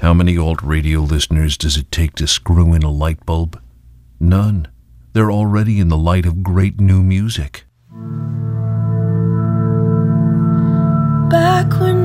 How many alt radio listeners does it take to screw in a light bulb? None. They're already in the light of great new music. Back when